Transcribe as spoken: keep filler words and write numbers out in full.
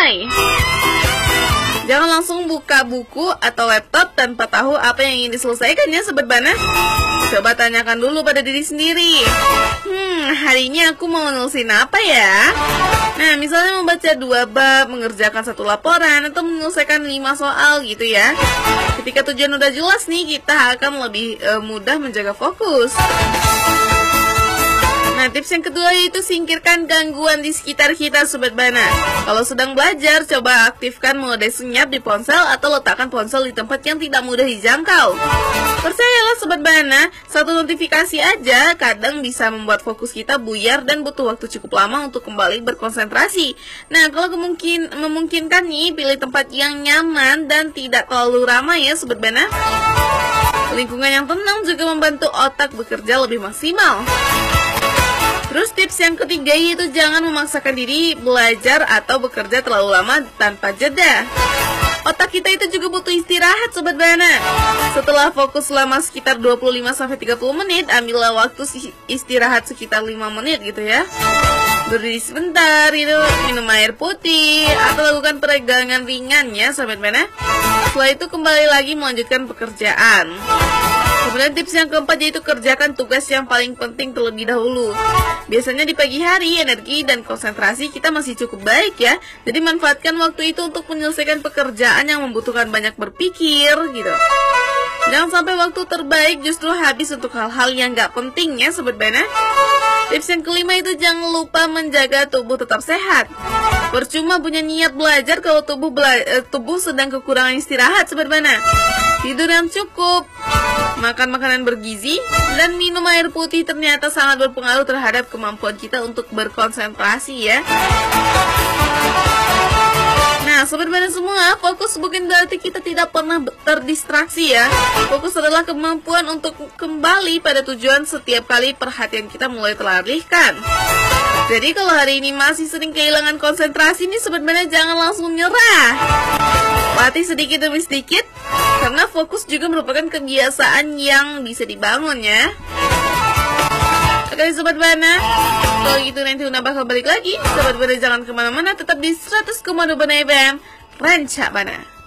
selesai. Jangan langsung buka buku atau laptop tanpa tahu apa yang ingin diselesaikan ya Sobat Bana. Coba tanyakan dulu pada diri sendiri. Hmm, hari ini aku mau nulisin apa ya? Nah, misalnya membaca dua bab, mengerjakan satu laporan, atau menyelesaikan lima soal gitu ya. Ketika tujuan udah jelas nih, kita akan lebih uh, mudah menjaga fokus. Nah, tips yang kedua yaitu singkirkan gangguan di sekitar kita Sobat Bana. Kalau sedang belajar, coba aktifkan mode senyap di ponsel atau letakkan ponsel di tempat yang tidak mudah dijangkau. Percayalah Sobat Bana, satu notifikasi aja kadang bisa membuat fokus kita buyar dan butuh waktu cukup lama untuk kembali berkonsentrasi. Nah, kalau kemungkin, memungkinkan nih, pilih tempat yang nyaman dan tidak terlalu ramai ya Sobat Bana. Lingkungan yang tenang juga membantu otak bekerja lebih maksimal. Terus tips yang ketiga yaitu jangan memaksakan diri belajar atau bekerja terlalu lama tanpa jeda. Otak kita itu juga butuh istirahat Sobat Bana. Setelah fokus selama sekitar dua puluh lima sampai tiga puluh menit, ambillah waktu istirahat sekitar lima menit gitu ya. Berdiri sebentar, itu minum air putih, atau lakukan peregangan ringan ya Sobat Bana. Setelah itu kembali lagi melanjutkan pekerjaan. Kemudian tips yang keempat yaitu kerjakan tugas yang paling penting terlebih dahulu. Biasanya di pagi hari energi dan konsentrasi kita masih cukup baik ya. Jadi manfaatkan waktu itu untuk menyelesaikan pekerjaan yang membutuhkan banyak berpikir gitu. Jangan sampai waktu terbaik justru habis untuk hal-hal yang gak penting ya Sobat Bana. Tips yang kelima itu jangan lupa menjaga tubuh tetap sehat. Percuma punya niat belajar kalau tubuh bela eh, tubuh sedang kekurangan istirahat Sobat Bana. Tidur yang cukup, makan makanan bergizi, dan minum air putih ternyata sangat berpengaruh terhadap kemampuan kita untuk berkonsentrasi ya. Nah, Sobat Bana semua, fokus bukan berarti kita tidak pernah terdistraksi ya. Fokus adalah kemampuan untuk kembali pada tujuan setiap kali perhatian kita mulai teralihkan. Jadi kalau hari ini masih sering kehilangan konsentrasi nih Sobat Bana, jangan langsung nyerah. Latih sedikit demi sedikit, karena fokus juga merupakan kebiasaan yang bisa dibangun ya. Oke Sobat Bana, kalau gitu nanti Una bakal balik lagi. Sobat Bana jangan kemana-mana, tetap di seratus koma dua Bana F M, Rancak Bana.